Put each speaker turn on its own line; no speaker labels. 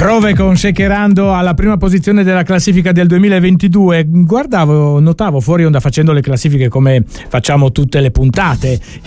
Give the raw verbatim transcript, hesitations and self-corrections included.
Rove con Shakerando alla prima posizione della classifica del duemilaventidue. Guardavo, notavo fuori onda facendo le classifiche come facciamo tutte le puntate